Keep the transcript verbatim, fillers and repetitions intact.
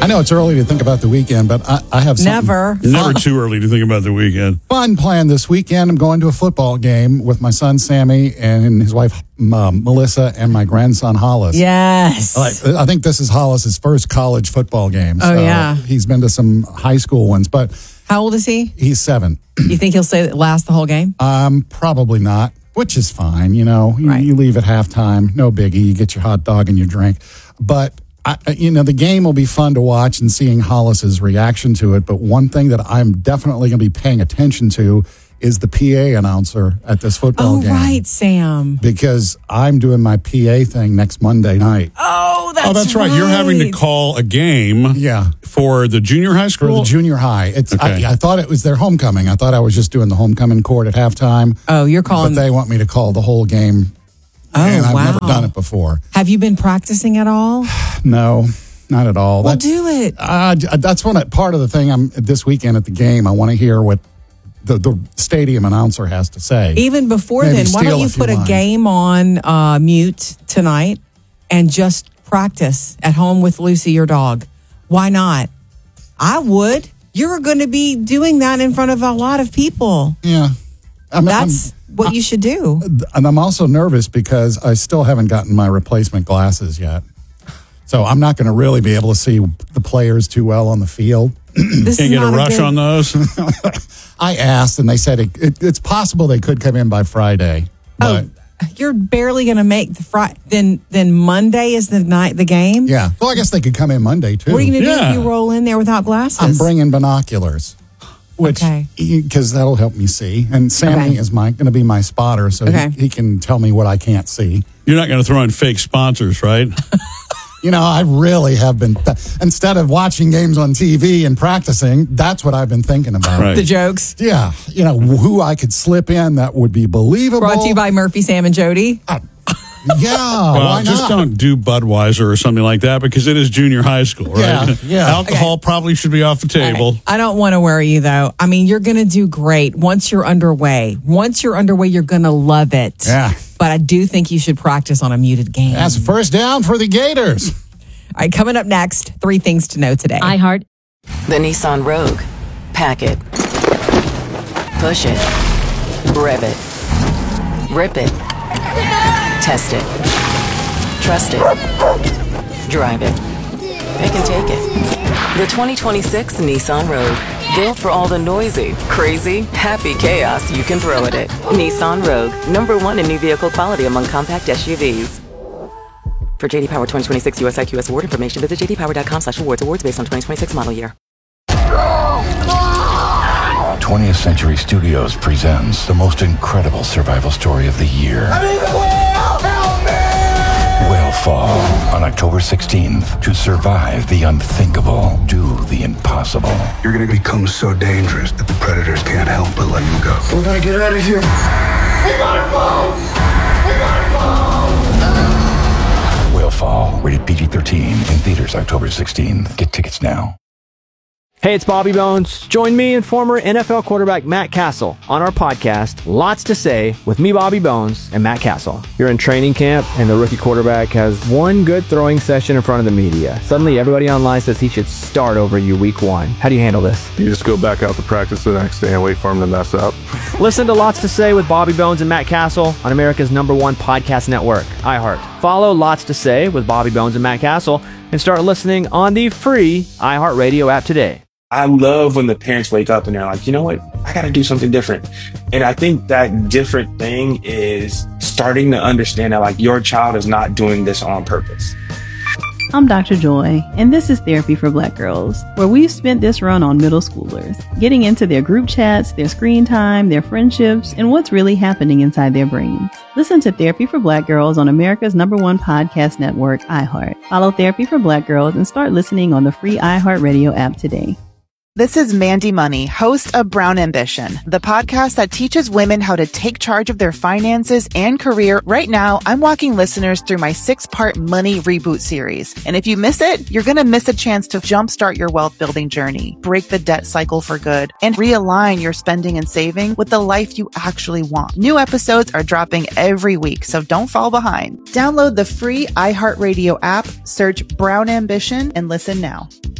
I know it's early to think about the weekend, but I, I have something Never. Never too early to think about the weekend. fun planned this weekend. I'm going to a football game with my son, Sammy, and his wife, um, Melissa, and my grandson, Hollis. Yes. Like, I think this is Hollis's first college football game. Oh, so yeah. He's been to some high school ones, but How old is he? he's seven. You think he'll stay last the whole game? Um, probably not, which is fine. You know, you, Right. you leave at halftime, no biggie. You get your hot dog and your drink. But, I, you know, the game will be fun to watch and seeing Hollis's reaction to it. But one thing that I'm definitely going to be paying attention to is the P A announcer at this football Oh, game. right, Sam. Because I'm doing my P A thing next Monday night. Oh, that's Oh, that's right. You're having to call a game Yeah. for the junior high For school? the junior high. It's Okay. I, I thought it was their homecoming. I thought I was just doing the homecoming court at halftime. Oh, you're calling. But they want me to call the whole game. Oh, and I've wow. never done it before. Have you been practicing at all? No, not at all. Well, That's, do it. uh, that's one part of the thing. I'm this weekend at the game. I want to hear what the, the stadium announcer has to say. Even before Maybe then, why steal don't you a few put a lines. game on uh, mute tonight and just practice at home with Lucy, your dog? Why not? I would. You're going to be doing that in front of a lot of people. Yeah, I'm, That's what you should do. I'm, and I'm also nervous because I still haven't gotten my replacement glasses yet. So I'm not going to really be able to see the players too well on the field. This Can't is get a not rush good- on those? I asked, and they said it, it, it's possible they could come in by Friday. But Oh, you're barely going to make the Friday. Then, then Monday is the night the game. yeah, well, I guess they could come in Monday too. What are you going to do Yeah. if you roll in there without glasses? I'm bringing binoculars, which Okay. because that'll help me see. And Sammy Okay. is my going to be my spotter, so Okay. he, he can tell me what I can't see. You're not going to throw in fake sponsors, right? You know, I really have been instead of watching games on T V and practicing. That's what I've been thinking about. Right. the jokes. Yeah, you know who I could slip in that would be believable. Brought to you by Murphy, Sam, and Jody. Yeah, Well, why just not? don't do Budweiser or something like that because it is junior high school, right? Yeah, yeah. Alcohol probably should be off the table. I don't want to worry you, though. I mean, you're going to do great once you're underway. Once you're underway, you're going to love it. Yeah. But I do think you should practice on a muted game. That's first down for the Gators. All right, coming up next, three things to know today. iHeart. The Nissan Rogue. Pack it. Push it. Rev it. Rip it. Test it. Trust it. Drive it. Pick and take it. The twenty twenty-six Nissan Rogue. Built for all the noisy, crazy, happy chaos you can throw at it. Nissan Rogue. Number one in new vehicle quality among compact S U Vs. For J D Power twenty twenty-six U S I Q S award information, visit j d power dot com slash awards. Awards based on twenty twenty-six model year. twentieth Century Studios presents the most incredible survival story of the year. Whale Fall on October sixteenth. To survive the unthinkable, do the impossible. You're gonna become so dangerous that the predators can't help but let you go. We gotta get out of here. Whale Fall, rated P G thirteen, in theaters October sixteenth. Get tickets now. Hey, it's Bobby Bones. Join me and former N F L quarterback Matt Castle on our podcast, Lots to Say, with me, Bobby Bones, and Matt Castle. You're in training camp, and the rookie quarterback has one good throwing session in front of the media. Suddenly, everybody online says he should start over you week one. How do you handle this? You just go back out to practice the next day and wait for him to mess up. Listen to Lots to Say with Bobby Bones and Matt Castle on America's number one podcast network, iHeart. Follow Lots to Say with Bobby Bones and Matt Castle and start listening on the free iHeartRadio app today. I love when the parents wake up and they're like, you know what? I got to do something different. And I think that different thing is starting to understand that like your child is not doing this on purpose. I'm Doctor Joy, and this is Therapy for Black Girls, where we've spent this run on middle schoolers, getting into their group chats, their screen time, their friendships, and what's really happening inside their brains. Listen to Therapy for Black Girls on America's number one podcast network, iHeart. Follow Therapy for Black Girls and start listening on the free iHeartRadio app today. This is Mandy Money, host of Brown Ambition, the podcast that teaches women how to take charge of their finances and career. Right now, I'm walking listeners through my six-part Money Reboot series. And if you miss it, you're going to miss a chance to jumpstart your wealth building journey, break the debt cycle for good, and realign your spending and saving with the life you actually want. New episodes are dropping every week, so don't fall behind. Download the free iHeartRadio app, search Brown Ambition, and listen now.